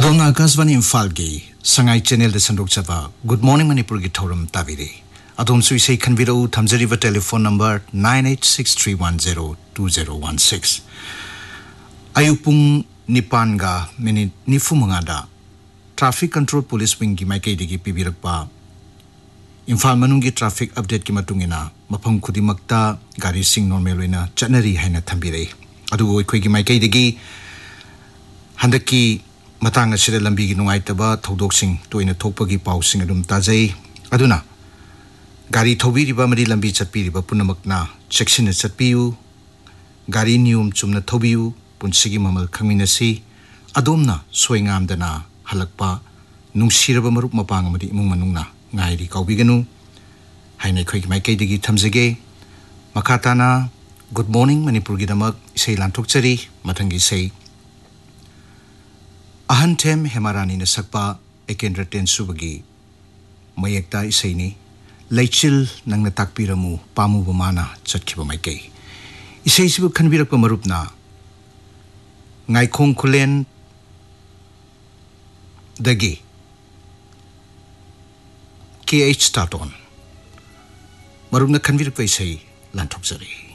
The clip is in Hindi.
अदोंग आकाशवाणी इम्फाल की संगाई चैनल दे संदोक चबा गुड मॉर्निंग मणिपुर की थौरम ताबिरे अदोम सुइसे खनबिरो थमजरिबा telephone number 9863102016 अयुपुंग निपानगा minute निफुमंगादा traffic control police wing की माइकई दिगी पिबिरकपा इम्फाल मनुंग की ट्रैफिक अपडेट की मतुंगिना मफम खुदिमक्ता गाड़ी सिंग नॉर्मल ओइना चटनरी हाइना थंबिरे अदुबो अखोई की माइकई दिगी हंदकी मतंग असिदा लंबी की नुंगाइतबा थौदोकसिंग तोइना थोकपगी पाउसिंग अदुम ताजै अदुना गाड़ी थौबिरिबा मरी लंबी चटपिरिबा पुनमकना चेक्सिन चटपियु गाड़ी नियम Chumna थौबियु पुनसिगी ममल खंगमिनसी अदोमना सोइंगामदना हलकपा नुंसिरबा मरुप मपांग अमदि इमुंग मनुंगना ngairi kaubiganu hainai khoi mai kai digi thamjage makhatana good morning manipur gi damak sei lanthokchari mathangi sei ahanthem hemarani na sakpa ekendra ten subagi mayekta isei ni leichil nangna takpiramu pamu bamana chatkhiba mai kai isei sibu khanbirak pa marupna ngaikhong khulen dagi KH start on. Marumna kanvir paisai lanthok jari.